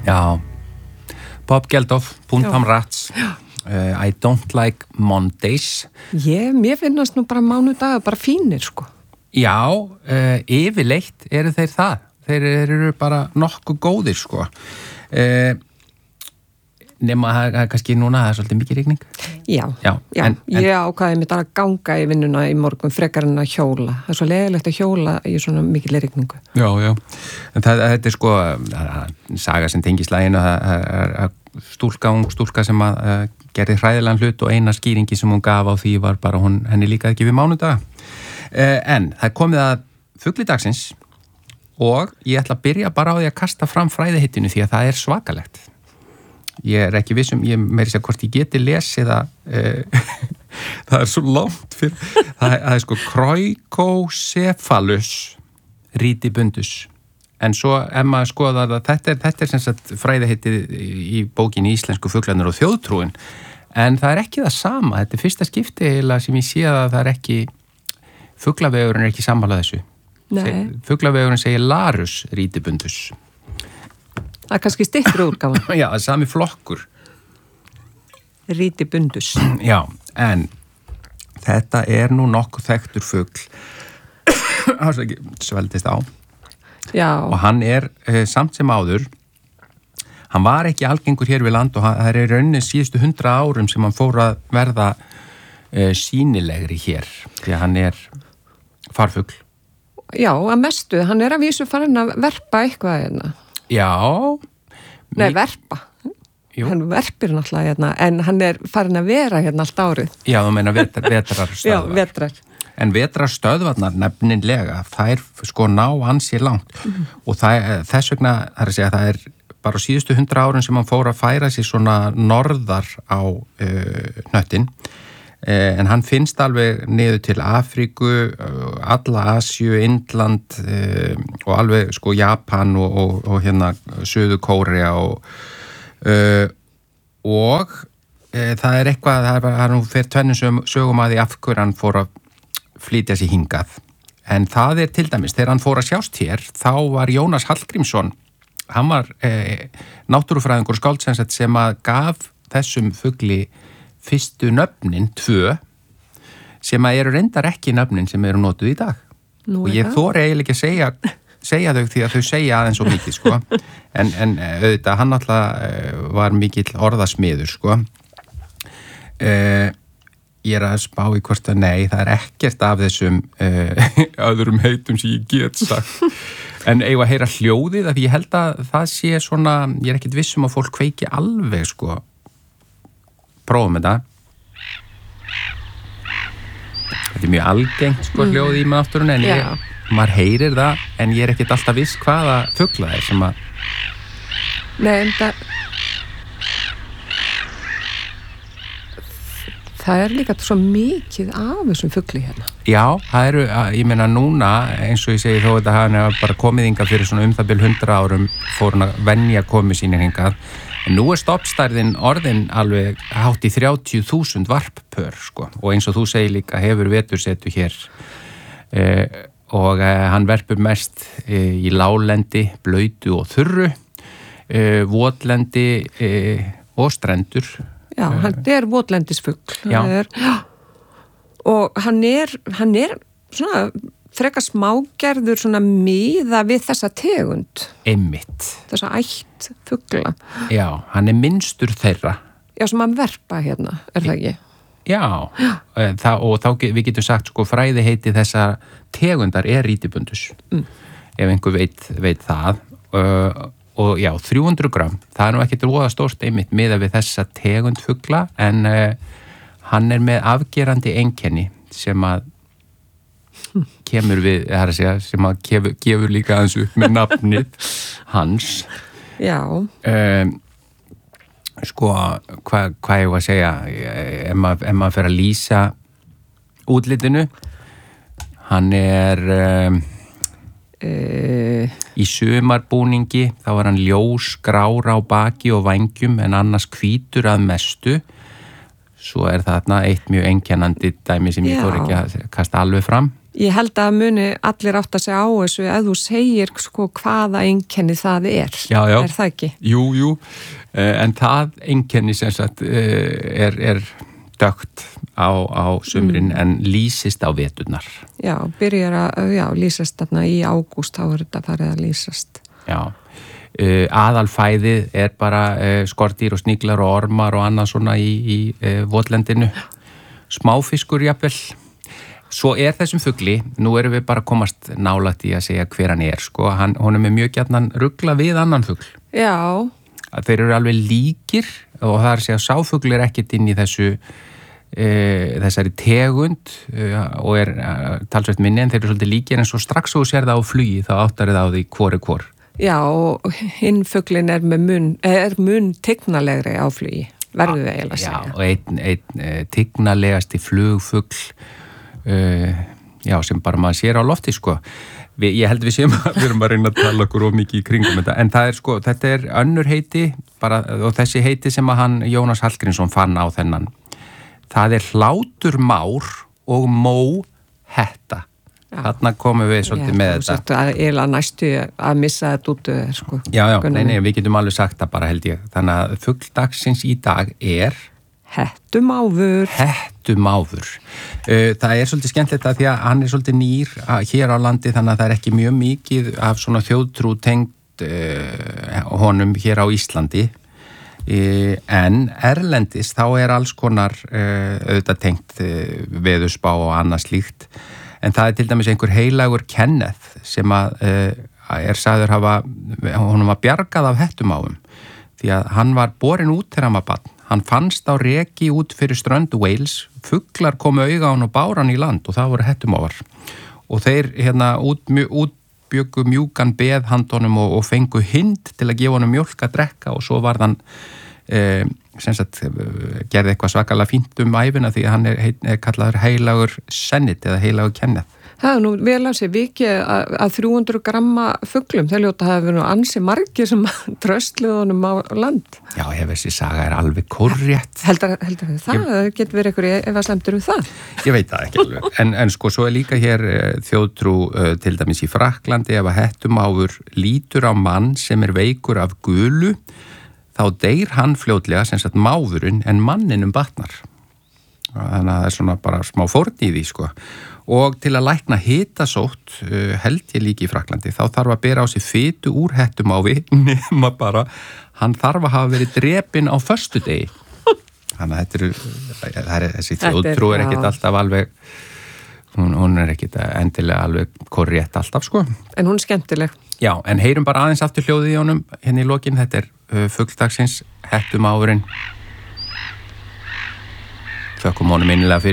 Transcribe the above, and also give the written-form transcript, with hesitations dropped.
Já, Bob Geldof, Puntam Rats, I don't like Mondays. Mér finnast nú bara mánudagar bara fínir, sko. Já, yfirleitt eru þeir það. Þeir eru bara nokkuð góðir, sko. Nema það kannski núna, það svolítið mikið rigning. Já. Ég ákvaði mér að ganga í vinnuna í morgun frekar en að hjóla. Það svo leiðilegt að hjóla í svona mikil rigningu. Já. En þetta sko saga sem tengir slaginu að stúlka sem að gerði hræðilegan hlut og eina skýringi sem hún gaf á því var bara henni líkaði ekki við mánudaga. En það komið að fugglidagsins og ég ætla að byrja bara á því að kasta fram fræðiheitinu því að það svakalegt. Ég ekki vissum, ég meiri sér hvort ég geti lesið það, það svo langt fyrir, það sko Kroikocephalus ridibundus, en svo ef maður skoðar að þetta sem sagt fræðiheitið í bókinni Íslensku fuglarnir og þjóðtrúin, en það ekki það sama, þetta fyrsta skipti eiginlega sem ég sé að það ekki, fuglavegurinn ekki sammála þessu. Nei. Fuglavegurinn segir Larus ridibundus. Það kannski styttri úrgáfa. Já, það sami flokkur. Ridibundus. Já, en þetta nú nokkuð þekktur fugl. Það svo ekki sveldist á. Já. Og hann samt sem áður, hann var ekki algengur hér við land og það í rauninni síðustu 100 árum sem hann fór að verða sýnilegri hér. Því að hann farfugl. Já, að mestu. Hann að vísu farin að verpa eitthvað hérna. Já. Nei, verpa. Jú. Hann verpir náttúrulega hérna, en hann farin að vera hérna allt árið. Já, þú meina vetrarstöðvar. Já, vetrar. En vetrarstöðvarnar nefnilega, þær sko ná ansi langt. Og þess vegna, það að segja, það bara á síðustu 100 árum sem hann fór að færa sig svona norðar á hnöttin. En hann finnst alveg niður til Afríku, alla Asíu, Indland og alveg sko Japan og hérna Suður Kórea og það eitthvað, það nú fyrir tvennum sögum að því af hverju hann fór að flytja sig hingað. En það til dæmis, þegar hann fór að sjást hér, þá var Jónas Hallgrímsson, hann var náttúrufræðingur og skáldsensett sem að gaf þessum fugli fyrstu nöfnin 2 sem að reyndar ekki nöfnin sem notuð í dag. Nú, og ég þori eiginlega ekki að segja þau því að þau segja aðeins svo mikið sko. en auðvitað hann alltaf var mikill orðasmiður sko. Ég að spá í hvort að nei, það ekkert af þessum öðrum heitum sem ég get sagt. En eigum að heyra hljóðið að ég held að það sé svona, ég ekkert vissum að fólk kveiki alveg sko. Prófum þetta. Þetta mjög algengt sko hljóði í náttúrunni en maður heyrir það en ég ekkert alltaf viss hvaða fugla sem að... Nei, en það líka svo mikið af þessum fugli hérna. Já, það ég meina núna, eins og ég segi þó þetta hann bara komið hingað fyrir svona það bil 100 árum fór hann að venja komið sínir hingað. En nú stoppstærðin orðin alveg hátt í 30.000 varppör sko. Og eins og þú segir líka hefur vetursetu hér og hann verpur mest í láglendi, blautu og þurru, votlendi og strendur. Já, hann votlendisfugl. Já. Og hann svona frekar smágerður svona miða við þessa tegund. Einmitt. Þessa ætt fugla. Já, hann minnstur þeirra. Já, sem hann verpa hérna, það ekki? Já. Og þá við getum sagt sko fræði heiti þessa tegundar ridibundus. Ef einhver veit það. Og já, 300 gram. Það nú ekki róða stórt einmitt miða við þessa tegund fugla en hann með afgerandi einkenni sem að kemur við, það að segja, sem að gefur líka hans upp með nafnið hans. Já. Sko, hvað ég var að segja, ef maður fer að lýsa útlitinu, hann í sumarbúningi, þá var hann ljós grár á baki og vængjum en annars hvítur að mestu. Svo þarna eitt mjög einkennandi dæmi sem ég þór ekki að kasta alveg fram. Ég held að muni allir átt að segja á þessu að þú segir sko hvaða einkenni það er. Já. Er það ekki? Jú, en það einkenni sem sagt er dögt á sumrin en lýsist á veturnar. Já, byrjar að lýsast þarna í ágúst, þá þetta farið að lýsast. Já, aðalfæðið er bara skordýr og sniglar og ormar og annað svona í votlendinu. Smáfiskur jafnvel. Svo þessum fugli, nú erum við bara komast nálægt í að segja hver hann er, sko. Hún með mjög gjarnan rugla við annan fugl. Já. Þeir eru alveg líkir og það að segja sáfugl ekkert inn í þessari tegund og talsvert minni en þeir eru svolítið líkir en svo strax þú sér það á flugi þá áttar það á því hvor er hvor. Já, og hinn fuglin er mun tignalegri á flugi, verður við eiginlega að segja. Já, og einn tignalegasti flugfugl sem bara maður sér á lofti, sko. Ég held við erum að reyna að tala okkur of mikið í kringum þetta, en það er sko, þetta er önnur heiti bara, og þessi heiti sem að Jónas Hallgrímsson fann á þennan, það er hláturmár og móhetta. Þarna komum við svolítið með þetta. Þú sagt að næstu að missa þetta út, sko. Já, nei, við getum alveg sagt það bara, held ég. Þannig að fugl dagsins í dag er Hettumáfur. Það er svolítið skemmtilegt að því að hann er svolítið nýr hér á landi þannig að það er ekki mjög mikið af svona þjóðtrú tengd honum hér á Íslandi en erlendis þá er alls konar auðvitað tengt veðurspá og annað slíkt en það er til dæmis einhver heilagur Kenneth sem að sagður honum var bjargað af hettumáfum því að hann var borinn út þegar hann var barn. Hann fannst á reki út fyrir strönd Wales, fuglar komu auga á hann og bára hann í land og það voru hettumáfar. Og þeir útbjöggu mjúkan beð handonum og fengu hind til að gefa honum mjólk að drekka og svo var hann gerði eitthvað svakalega fínt ævina því að hann er kallaður heilagur Sennit eða heilagur Kenneth. Það er nú vel að sér vikið að 300 gramma fuglum, þeir ljóta hafa verið ansi margir sem tröstluðu honum á land. Já, þessi saga er alveg korrétt. Heldur það getur verið einhverju efasemdir það? Ég veit það ekki alveg, en sko svo er líka hér þjóðtrú til dæmis í Frakklandi ef að hettumáfur lítur á mann sem er veikur af gulu, þá deyr hann fljótlega sem sagt máfurinn en manninum batnar. Þannig að það er svona bara smá fórn í því, sko. Og til að lækna hitasótt held ég líka í Frakklandi, þá þarf að bera á sig fitu úr hettumáfi nema bara, hann þarf að hafa verið drepinn á föstudegi. Þannig að þessi þjóðtrú er ekkit alltaf alveg, hún er ekkit endilega alveg korrétt alltaf, sko. En hún er skemmtileg. Já, en heyrum bara aðeins aftur hljóðið í honum hérna í lokin, þetta er fugldagsins, hettumáfurinn. Þökkum honum innilega fyrir.